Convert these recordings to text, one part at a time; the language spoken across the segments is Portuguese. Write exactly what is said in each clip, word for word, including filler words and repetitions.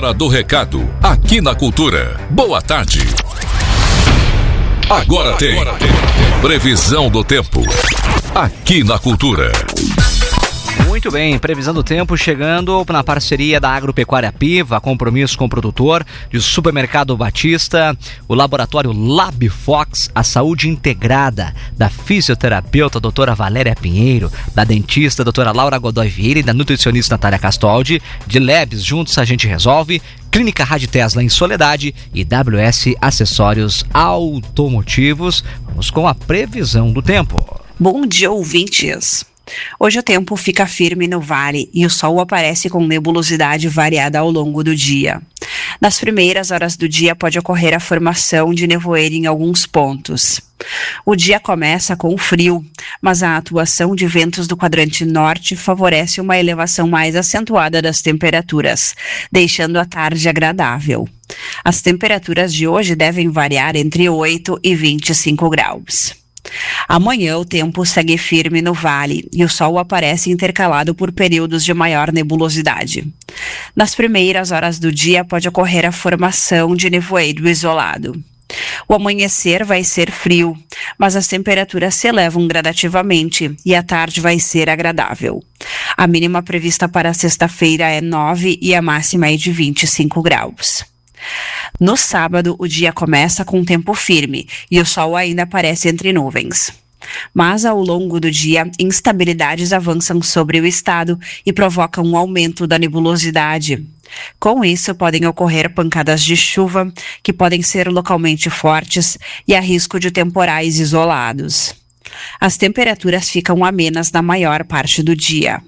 Hora do recado, aqui na Cultura. Boa tarde. Agora tem previsão do tempo, aqui na Cultura. Muito bem, previsão do tempo chegando na parceria da Agropecuária Piva, compromisso com o produtor, de Supermercado Batista, o laboratório LabFox, a saúde integrada da fisioterapeuta doutora Valéria Pinheiro, da dentista doutora Laura Godoy Vieira e da nutricionista Natália Castoldi, de Labs, juntos a gente resolve, Clínica Rádio Tesla em Soledade e W S Acessórios Automotivos. Vamos com a previsão do tempo. Bom dia, ouvintes. Hoje o tempo fica firme no vale e o sol aparece com nebulosidade variada ao longo do dia. Nas primeiras horas do dia pode ocorrer a formação de nevoeiro em alguns pontos. O dia começa com frio, mas a atuação de ventos do quadrante norte favorece uma elevação mais acentuada das temperaturas, deixando a tarde agradável. As temperaturas de hoje devem variar entre oito e vinte e cinco graus. Amanhã o tempo segue firme no vale e o sol aparece intercalado por períodos de maior nebulosidade. Nas primeiras horas do dia pode ocorrer a formação de nevoeiro isolado. O amanhecer vai ser frio, mas as temperaturas se elevam gradativamente e a tarde vai ser agradável. A mínima prevista para sexta-feira é nove e a máxima é de vinte e cinco graus. No sábado, o dia começa com tempo firme e o sol ainda aparece entre nuvens. Mas, ao longo do dia, instabilidades avançam sobre o estado e provocam um aumento da nebulosidade. Com isso, podem ocorrer pancadas de chuva, que podem ser localmente fortes, e há risco de temporais isolados. As temperaturas ficam amenas na maior parte do dia.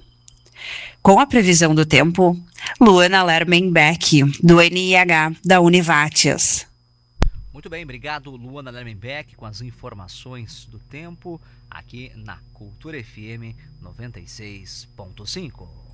Com a previsão do tempo, Luana Lermenbeck, do N I H da Univatias. Muito bem, obrigado Luana Lermenbeck com as informações do tempo aqui na Cultura F M noventa e seis ponto cinco.